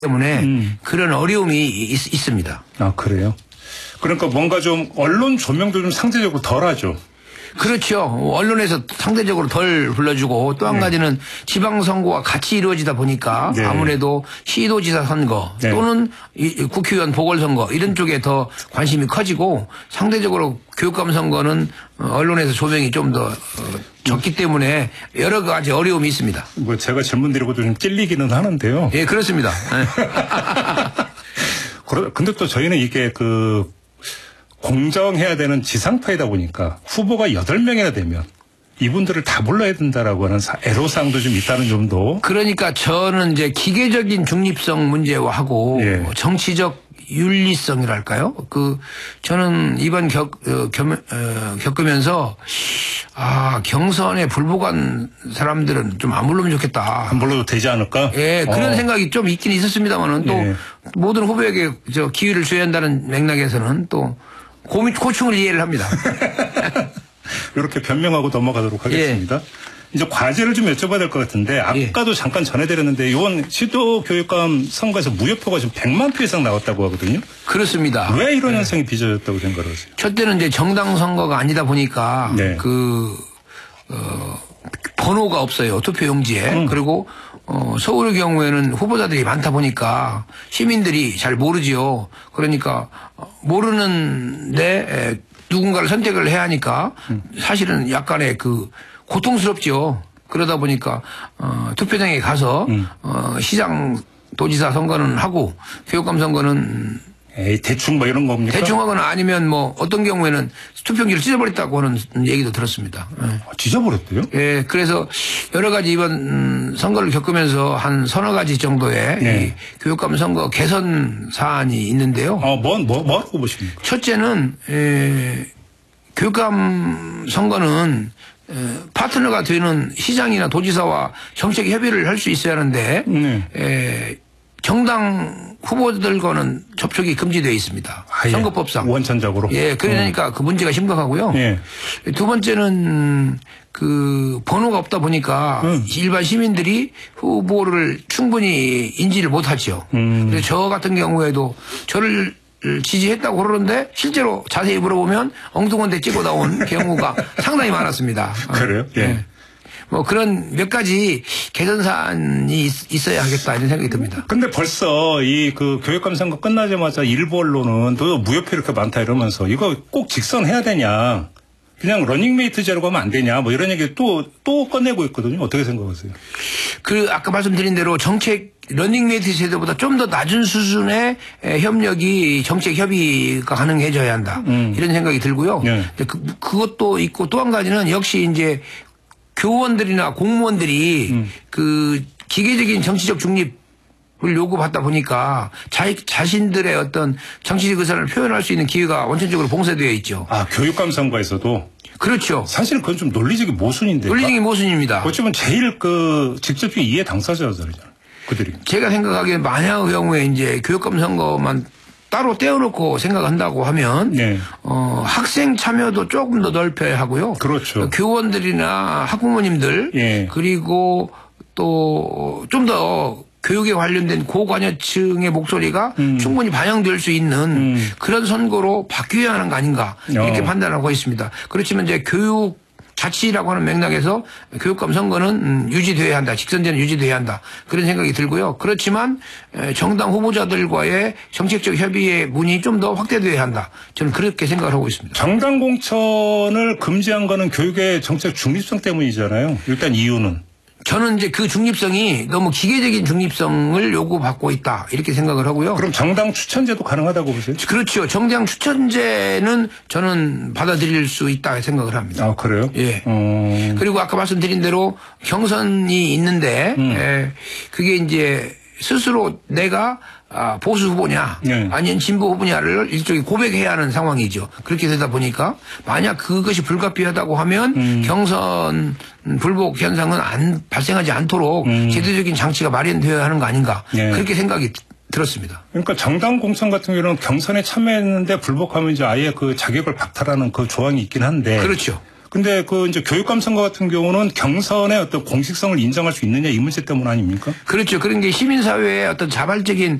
때문에 그런 어려움이 있습니다. 아, 그래요? 그러니까 뭔가 좀 언론 조명도 좀 상대적으로 덜하죠. 그렇죠. 언론에서 상대적으로 덜 불러주고 또 한 가지는 지방선거와 같이 이루어지다 보니까 네. 아무래도 시도지사 선거 네. 또는 국회의원 보궐선거 이런 쪽에 더 관심이 커지고 상대적으로 교육감 선거는 언론에서 조명이 좀 더 적기 때문에 여러 가지 어려움이 있습니다. 뭐 제가 질문 드리고도 좀 찔리기는 하는데요. 예, 그렇습니다. 근데 또 저희는 이게 공정해야 되는 지상파이다 보니까 후보가 8명이나 되면 이분들을 다 불러야 된다라고 하는 애로사항도 좀 있다는 점도. 그러니까 저는 이제 기계적인 중립성 문제하고 예. 정치적 윤리성이랄까요? 저는 이번 겪으면서 경선에 불복한 사람들은 좀 안 불러면 좋겠다. 안 불러도 되지 않을까? 예, 그런 생각이 좀 있긴 있었습니다만은 또 예. 모든 후보에게 기회를 줘야 한다는 맥락에서는 또 고충을 이해를 합니다. 이렇게 변명하고 넘어가도록 하겠습니다. 이제 과제를 좀 여쭤봐야 될 것 같은데 아까도 잠깐 전해드렸는데 이번 시도교육감 선거에서 무효표가 지금 100만 표 이상 나왔다고 하거든요. 그렇습니다. 왜 이런 현상이 빚어졌다고 생각을 하세요? 첫째는 이제 정당 선거가 아니다 보니까 번호가 없어요. 투표용지에. 그리고 서울의 경우에는 후보자들이 많다 보니까 시민들이 잘 모르지요. 그러니까 모르는데 누군가를 선택을 해야 하니까 사실은 약간의 고통스럽죠. 그러다 보니까 투표장에 가서 시장 도지사 선거는 하고 교육감 선거는 대충 뭐 이런 겁니까? 대충 하거나 아니면 뭐 어떤 경우에는 투표용지를 찢어버렸다고 하는 얘기도 들었습니다. 찢어버렸대요? 예, 그래서 여러 가지 이번 선거를 겪으면서 한 서너 가지 정도의 이 교육감 선거 개선 사안이 있는데요. 뭐라고 보십니까? 첫째는 교육감 선거는 파트너가 되는 시장이나 도지사와 정책 협의를 할 수 있어야 하는데 정당 후보들과는 접촉이 금지되어 있습니다. 선거법상. 원천적으로. 예, 그러니까 그 문제가 심각하고요. 두 번째는 번호가 없다 보니까 일반 시민들이 후보를 충분히 인지를 못하죠. 그래서 저 같은 경우에도 저를 지지했다고 그러는데 실제로 자세히 물어보면 엉뚱한 데 찍어 나온 경우가 상당히 많았습니다. 그래요? 예. 뭐 그런 몇 가지 개선 사안이 있어야 하겠다 이런 생각이 듭니다. 근데 벌써 이 교육감 선거 끝나자마자 일부 언론은 또 무효표 이렇게 많다 이러면서 이거 꼭 직선해야 되냐. 그냥 러닝메이트 제로 가면 안 되냐. 뭐 이런 얘기 또 꺼내고 있거든요. 어떻게 생각하세요? 아까 말씀드린 대로 정책 러닝메이트 제도보다 좀 더 낮은 수준의 협력이 정책 협의가 가능해져야 한다. 이런 생각이 들고요. 그것도 있고 또 한 가지는 역시 이제 교원들이나 공무원들이 기계적인 정치적 중립을 요구받다 보니까 자신들의 어떤 정치적 의사를 표현할 수 있는 기회가 원천적으로 봉쇄되어 있죠. 교육감 선거에서도? 그렇죠. 사실 그건 좀 논리적인 모순인데. 논리적인 모순입니다. 어쩌면 제일 직접적인 이해 당사자잖아요. 그들이. 제가 생각하기에는 만약의 경우에 이제 교육감 선거만 따로 떼어놓고 생각한다고 하면 학생 참여도 조금 더 넓혀야 하고요. 그렇죠. 교원들이나 학부모님들 그리고 또 좀 더 교육에 관련된 고관여층의 목소리가 충분히 반영될 수 있는 그런 선거로 바뀌어야 하는 거 아닌가 이렇게 판단하고 있습니다. 그렇지만 이제 교육 자치라고 하는 맥락에서 교육감 선거는 유지돼야 한다. 직선제는 유지돼야 한다. 그런 생각이 들고요. 그렇지만 정당 후보자들과의 정책적 협의의 문이 좀 더 확대돼야 한다. 저는 그렇게 생각을 하고 있습니다. 정당 공천을 금지한 거는 교육의 정책 중립성 때문이잖아요. 일단 이유는. 저는 이제 그 중립성이 너무 기계적인 중립성을 요구받고 있다. 이렇게 생각을 하고요. 그럼 정당 추천제도 가능하다고 보세요? 그렇죠. 정당 추천제는 저는 받아들일 수 있다 생각을 합니다. 그래요? 예. 그리고 아까 말씀드린 대로 경선이 있는데 그게 이제 스스로 내가 보수 후보냐 아니면 진보 후보냐를 일종의 고백해야 하는 상황이죠. 그렇게 되다 보니까 만약 그것이 불가피하다고 하면 경선 불복 현상은 발생하지 않도록 제도적인 장치가 마련되어야 하는 거 아닌가 그렇게 생각이 들었습니다. 그러니까 정당 공천 같은 경우는 경선에 참여했는데 불복하면 이제 아예 그 자격을 박탈하는 그 조항이 있긴 한데 그렇죠. 근데 그 이제 교육감 선거 같은 경우는 경선의 어떤 공식성을 인정할 수 있느냐 이 문제 때문 아닙니까? 그렇죠. 그런 게 시민사회의 어떤 자발적인